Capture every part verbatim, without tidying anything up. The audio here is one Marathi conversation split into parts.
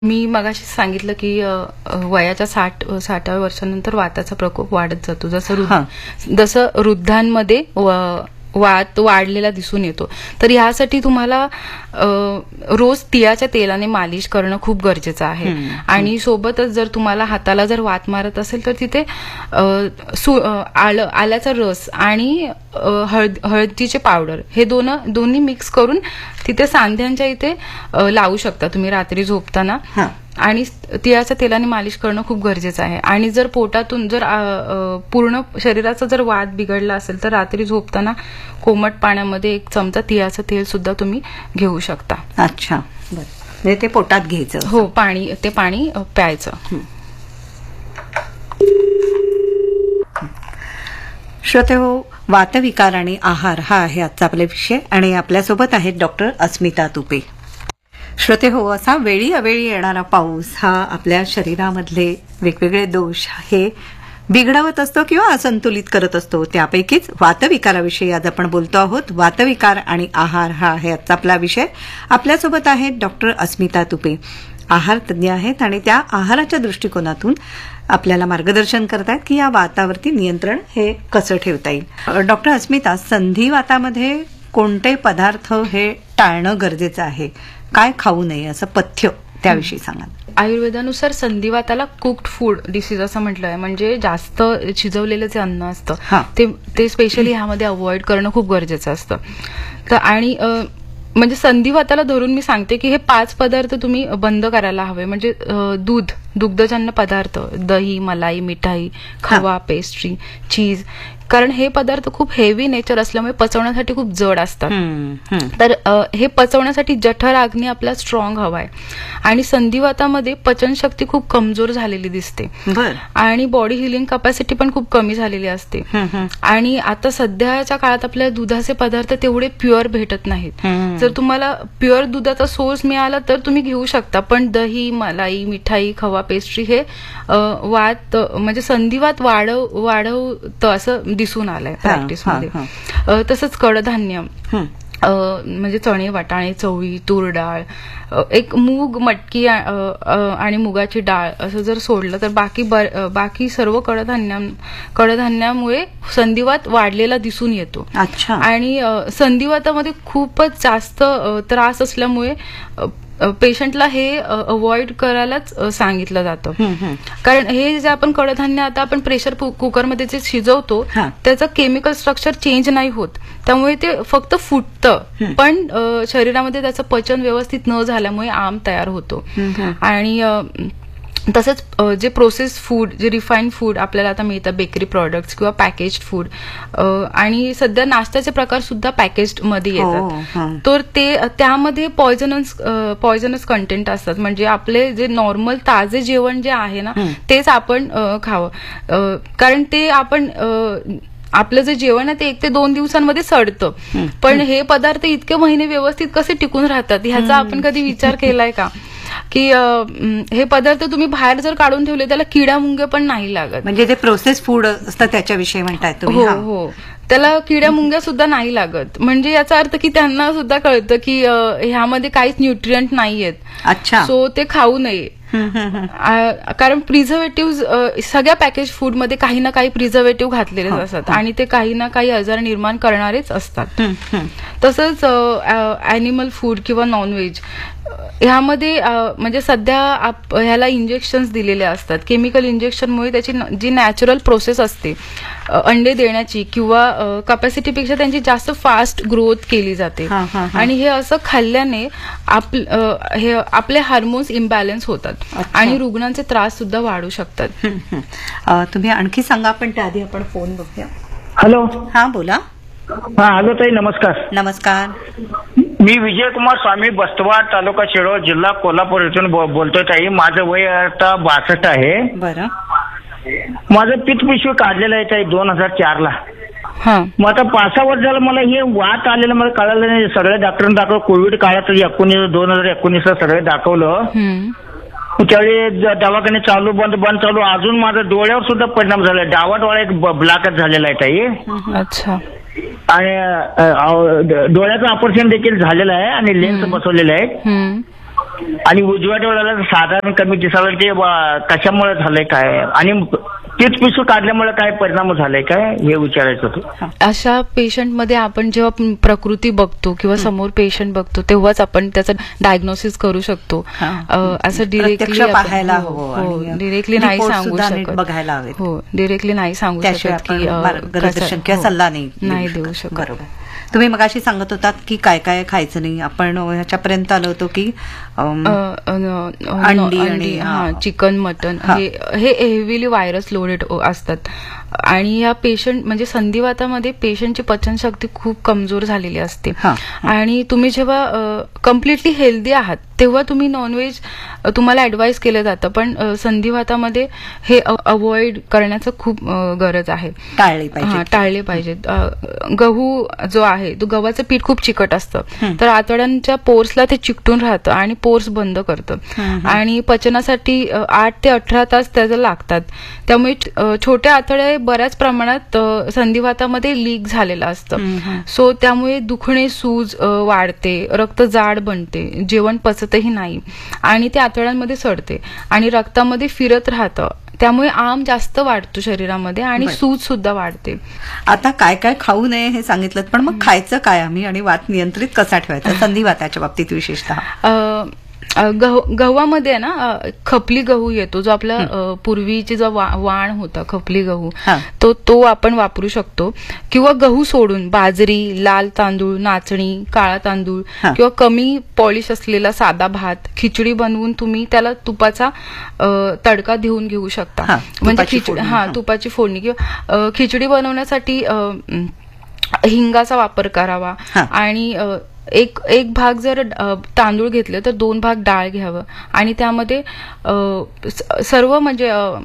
मी मगाशी सांगितलं की वयाच्या साठ साठाव्या वर्षानंतर वाताचा प्रकोप वाढत जातो. जसं जसं वृद्धांमध्ये वात वाढलेला दिसून येतो. तर ह्यासाठी तुम्हाला रोज तिळाच्या तेलाने मालिश करणं खूप गरजेचं आहे. आणि सोबतच जर तुम्हाला हाताला जर वात मारत असेल तर तिथे आलं आल्याचा रस आणि हळद हळदीचे पावडर हे दोन दोन्ही मिक्स करून तिथे सांध्यांच्या इथे लावू शकता तुम्ही रात्री झोपताना. आणि तिळाच्या तेलाने मालिश करणं खूप गरजेचं आहे. आणि जर पोटातून जर पूर्ण शरीराचा जर वात बिघडला असेल तर रात्री झोपताना कोमट पाण्यामध्ये एक चमचा तिळाचं तेल सुद्धा तुम्ही घेऊ शकता. अच्छा, बरं. ते पोटात घ्यायचं? हो, पाणी ते पाणी प्यायचं. श्रोतेहो, वातविकार आणि आहार हा आहे आजचा आपला विषय आणि आपल्यासोबत आहेत डॉक्टर अस्मिता तुपे. श्रोते हो, असा वेळी अवेळी येणारा पाऊस हा आपल्या शरीरामधले वेगवेगळे दोष हे बिघडवत असतो किंवा असंतुलित करत असतो. त्यापैकीच वातविकाराविषयी आज आपण बोलतो आहोत. वातविकार आणि आहार हा आहे आजचा आपला विषय. आपल्यासोबत आहेत डॉक्टर अस्मिता तुपे, आहार तज्ज्ञ आहेत आणि त्या आहाराच्या दृष्टिकोनातून आपल्याला मार्गदर्शन करतायत की या वातावरती नियंत्रण हे कसं ठेवता येईल. डॉक्टर अस्मिता, संधिवातामध्ये कोणते पदार्थ हे टाळणं गरजेचं आहे, काय खाऊ नये असं पथ्य, त्याविषयी सांगा. आयुर्वेदानुसार संधिवाताला कुक्ड फूड डिसीज असं म्हटलंय. म्हणजे जास्त शिजवलेलं जे अन्न असतं ते ते स्पेशली ह्यामध्ये अवॉइड करणं खूप गरजेचं असतं. तर आणि म्हणजे संधिवाताला धरून मी सांगते की हे पाच पदार्थ तुम्ही बंद करायला हवे. म्हणजे दूध, दुग्धजन्य पदार्थ, दही, मलाई, मिठाई, खवा, पेस्ट्री, चीज. कारण हे पदार्थ खूप हेवी नेचर असल्यामुळे पचवण्यासाठी खूप जड असतात. तर हे पचवण्यासाठी जठर अग्नी आपला स्ट्रॉंग हवाय. आणि संधिवातामध्ये पचनशक्ती खूप कमजोर झालेली दिसते आणि बॉडी हिलिंग कॅपॅसिटी पण खूप कमी झालेली असते. आणि आता सध्याच्या काळात आपल्याला दुधाचे पदार्थ तेवढे प्युअर भेटत नाहीत. जर तुम्हाला प्युअर दुधाचा सोर्स मिळाला तर तुम्ही घेऊ शकता, पण दही, मलाई, मिठाई, खवा, पेस्ट्री हे वात म्हणजे संधिवात वाढव वाढवतं असं दिसून आलंय प्रॅक्टिसमध्ये. तसंच कडधान्य म्हणजे चणे, वाटाणे, चवळी, तूर डाळ, एक मूग, मटकी आणि मुगाची डाळ असं जर सोडलं तर बाकी बाकी सर्व कडधान्या कडधान्यामुळे संधिवात वाढलेला दिसून येतो. आणि संधिवातामध्ये खूपच जास्त त्रास असल्यामुळे पेशंटला हे अवॉइड करायलाच सांगितलं जातं. कारण हे जे आपण कडधान्य आता आपण प्रेशर कुकरमध्ये जे शिजवतो त्याचं केमिकल स्ट्रक्चर चेंज नाही होत, त्यामुळे ते फक्त फुटतं, पण शरीरामध्ये त्याचं पचन व्यवस्थित न झाल्यामुळे आम तयार होतो. आणि तसंच जे प्रोसेस फूड, जे रिफाईंड फूड आपल्याला आता मिळतं, बेकरी प्रॉडक्ट्स किंवा पॅकेज्ड फूड, आणि सध्या नाश्त्याचे प्रकार सुद्धा पॅकेज्ड मध्ये येतात. तर ते त्यामध्ये पॉयझनस पॉयझनस कंटेंट असतात. म्हणजे आपले जे नॉर्मल ताजे जेवण जे आहे ना तेच आपण खावं. कारण ते आपण आपलं जे जेवण आहे ते एक ते दोन दिवसांमध्ये सडतं, पण हे पदार्थ इतके महिने व्यवस्थित कसे टिकून राहतात ह्याचा आपण कधी विचार केलाय का? की हे पदार्थ तुम्ही बाहेर जर काढून ठेवले त्याला किडा मुंगे पण नाही लागत. म्हणजे जे प्रोसेस फूड असतं त्याच्याविषयी म्हणताय तुम्ही? हो हो, त्याला किड्या मुंग्या सुद्धा नाही लागत. म्हणजे याचा अर्थ की त्यांना सुद्धा कळतं की ह्यामध्ये काहीच न्यूट्रिएंट नाहीयेत. अच्छा, सो ते खाऊ नये. कारण प्रिझर्वेटिव्ह सगळ्या पॅकेज फूड मध्ये काही ना काही प्रिझर्वेटिव्ह घातलेलेच असतात आणि ते काही ना काही आजार निर्माण करणारेच असतात. तसंच अॅनिमल फूड किंवा नॉनव्हेज ह्यामध्ये म्हणजे सध्या ह्याला इंजेक्शन्स दिलेले असतात. केमिकल इंजेक्शनमुळे त्याची जी नॅचरल प्रोसेस असते अंडे देण्याची किंवा कॅपॅसिटीपेक्षा त्यांची जास्त फास्ट ग्रोथ केली जाते. आणि हे असं खाल्ल्याने हे आपले हार्मोन्स इम्बॅलन्स होतात आणि रुग्णांचे त्रास सुद्धा वाढू शकतात. तुम्ही आणखी सांगा, पण त्याआधी आपण फोन बघूया. हॅलो. हा, बोला. हा, हॅलो ताई, नमस्कार. नमस्कार. मी विजयकुमार स्वामी, बस्तवाड, तालुका शिरोळ, जिल्हा कोल्हापूर इथून बोलतोय ताई. माझं वय आता बासष्ट आहे. बरं. माझं पित्त पिशवी काढलेलं आहे ताई दोन हजार चार ला. मग आता पाच सहा वर्ष झालं मला हे वात आलेलं मला कळालं नाही. सगळ्या डॉक्टरांना दाखवलं. कोविड काळात एकोणीस दोन हजार एकोणीस ला सगळे दाखवलं. त्यावेळी दवाखाने चालू बंद बंद चालू. अजून माझ्या डोळ्यावर सुद्धा परिणाम झाला. डावा डोळा एक ब्लॅकच झालेला आहे ताई. अच्छा. आणि डोळ्याचं ऑपरेशन देखील झालेलं आहे आणि लेन्स बसवलेले आहेत. आणि उजव्या डोळ्याला साधारण कमी दिसावं, ते कशामुळे झालंय काय, आणि तीच पिशवी काढल्यामुळे काय परिणाम झालाय काय हे विचारायचं होतं. अशा पेशंटमध्ये आपण जेव्हा प्रकृती बघतो किंवा समोर पेशंट बघतो तेव्हाच आपण त्याचं डायग्नोसिस करू शकतो. असं डिरेक्टली पाहायला हवं, डिरेक्टली नाही सांगू शकत, बघायला हवे. हो, डिरेक्टली नाही सांगू शकत की मार्गदर्शन किंवा सल्ला नाही देऊ शकत. बरोबर. तुम्ही मगाशी सांगत होतात की काय काय खायचं नाही, आपण ह्याच्यापर्यंत आलो होतो की अंडी आणि चिकन, मटन हे हेवीली व्हायरस लोडेड असतात. आणि या पेशंट म्हणजे संधिवातामध्ये पेशंटची पचनशक्ती खूप कमजोर झालेली असते. आणि तुम्ही जेव्हा कम्प्लिटली हेल्दी आहात तेव्हा तुम्ही नॉनव्हेज तुम्हाला ऍडवाइस केलं जातं, पण संधिवातामध्ये हे अवॉइड करण्याचं खूप गरज आहे, टाळले पाहिजे टाळले पाहिजेत. गहू जो आहे तो गव्हाचं पीठ खूप चिकट असतं, तर आतड्यांच्या पोर्सला ते चिकटून राहतं आणि पोर्स बंद करतं आणि पचनासाठी आठ ते अठरा तास त्याला लागतात. त्यामुळे छोट्या आतड्या बऱ्याच प्रमाणात संधिवातामध्ये लीक झालेलं असतं. सो त्यामुळे दुखणे, सूज वाढते, रक्त जाड बनते, जेवण पचतही नाही आणि ते आतड्यांमध्ये सडते आणि रक्तामध्ये फिरत राहतं. त्यामुळे आम जास्त वाढतो शरीरामध्ये आणि सूज सुद्धा वाढते. आता काय काय खाऊ नये हे सांगितलं, पण मग खायचं काय आम्ही आणि वात नियंत्रित कसा ठेवायचा संधिवाताच्या बाबतीत विशेषतः? गव्हामध्ये ना खपली गहू येतो, जो आपला पूर्वीचे जो वाण होता खपली गहू, तो तो आपण वापरू शकतो. किंवा गहू सोडून बाजरी, लाल तांदूळ, नाचणी, काळा तांदूळ किंवा कमी पॉलिश असलेला साधा भात, खिचडी बनवून तुम्ही त्याला तुपाचा तडका देऊन घेऊ शकता. म्हणजे खिचडी हा तुपाची फोडणी. किंवा खिचडी बनवण्यासाठी हिंगाचा वापर करावा आणि एक एक भाग जर तांदूळ घेतले तर दोन भाग डाळ घ्यावं आणि त्यामध्ये सर्व म्हणजे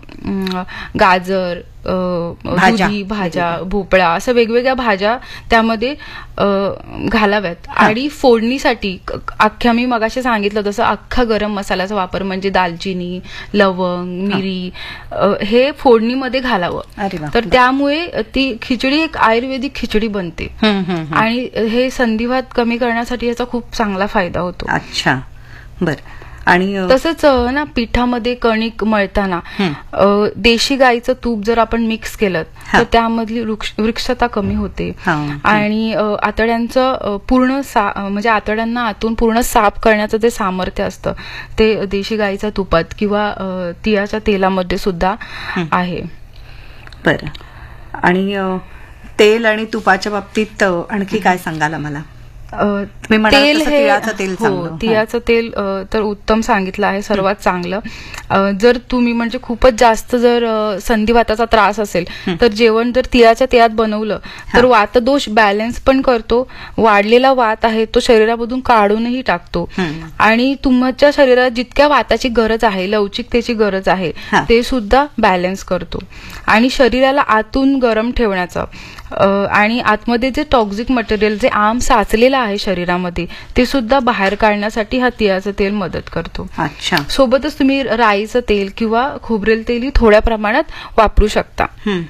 गाजर, दुधी भाज्या, भोपळा असं वेगवेगळ्या भाज्या त्यामध्ये घालाव्यात. आणि फोडणीसाठी अख्ख्या मी मगाशी सांगितलं तसं अख्खा गरम मसाल्याचा वापर म्हणजे दालचिनी, लवंग, मिरी हे फोडणीमध्ये घालावं. तर त्यामुळे ती खिचडी एक आयुर्वेदिक खिचडी बनते आणि हे संधिवात कमी करण्यासाठी याचा खूप चांगला फायदा होतो. अच्छा, बर. आणि तसंच ना पिठामध्ये कणिक मळताना देशी गाईचं तूप जर आपण मिक्स केलं तर त्यामधली वृक्षता कमी होते आणि आतड्यांचं पूर्ण म्हणजे आतड्यांना आतून पूर्ण साफ करण्याचं जे सामर्थ्य असतं ते देशी गाईच्या तुपात किंवा तिळाच्या तेलामध्ये सुद्धा आहे. बरं. आणि तेल आणि तुपाच्या बाबतीत आणखी काय सांगाल आम्हाला? तेल हे तिळाचं तेल तर उत्तम सांगितलं आहे, सर्वात चांगलं. जर तुम्ही म्हणजे खूपच जास्त जर संधिवाताचा त्रास असेल तर जेवण जर तिळाच्या तेलात बनवलं तर वातदोष बॅलन्स पण करतो, वाढलेला वात आहे तो शरीरामधून काढूनही टाकतो आणि तुमच्या शरीरात जितक्या वाताची गरज आहे, लवचिकतेची गरज आहे ते सुद्धा बॅलन्स करतो आणि शरीराला आतून गरम ठेवण्याचं आणि आतमध्ये जे टॉक्सिक मटेरियल जे आम साचलेलं आहे शरीरामध्ये ते सुद्धा बाहेर काढण्यासाठी हा तिळाचं तेल मदत करतो. अच्छा. सोबतच तुम्ही राईचं तेल किंवा खोबरेल तेलही थोड्या प्रमाणात वापरू शकता.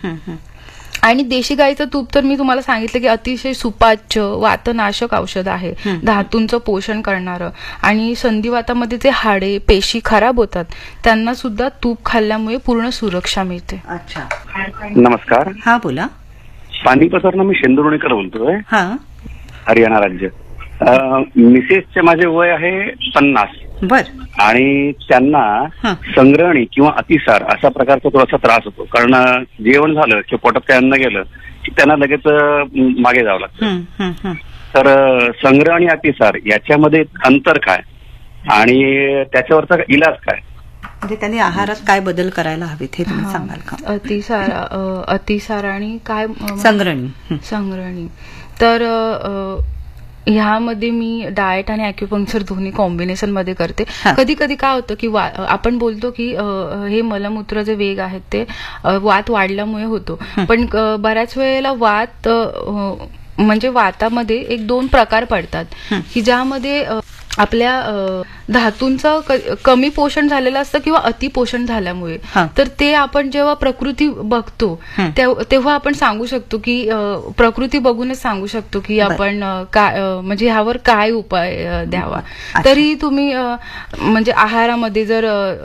आणि देशी गाईचं तूप तर मी तुम्हाला सांगितलं की अतिशय सुपाच्य वातनाशक औषध आहे, धातूंचं पोषण करणारं आणि संधिवातामध्ये जे हाडे पेशी खराब होतात त्यांना सुद्धा तूप खाल्ल्यामुळे पूर्ण सुरक्षा मिळते. अच्छा. नमस्कार. हा बोला. पानिपतवरनं मी शेंदुर्णीकर बोलतोय, हरियाणा राज्य. मिसेसचे माझे वय आहे पन्नास. बर. आणि त्यांना संग्रहणी किंवा अतिसार अशा प्रकारचा थोडासा त्रास होतो, कारण जेवण झालं किंवा पोटात काय अन्न गेलं की त्यांना लगेच मागे जावं लागतं. तर संग्रहणी अतिसार याच्यामध्ये अंतर काय आणि त्याच्यावरचा इलाज काय? म्हणजे त्यांनी आहारात काय बदल करायला हवेत हे तुम्ही सांगाल का? अतिसार अतिसार आणि काय संग्रहणी संग्रहणी तर ह्यामध्ये मी डाएट आणि ॲक्युपंक्चर दोन्ही कॉम्बिनेशन मध्ये करते. कधी कधी काय होतं की आपण बोलतो की हे मलमूत्र जे वेग आहेत ते वात वाढल्यामुळे होतो, पण बऱ्याच वेळेला वात म्हणजे वातामध्ये एक दोन प्रकार पडतात की ज्यामध्ये आपल्या धातूंचं कमी पोषण झालेलं असतं किंवा अतिपोषण झाल्यामुळे. तर ते आपण जेव्हा प्रकृती बघतो तेव्हा आपण सांगू शकतो की प्रकृती बघूनच सांगू शकतो की आपण काय म्हणजे ह्यावर काय उपाय द्यावा. तरी तुम्ही म्हणजे आहारामध्ये जर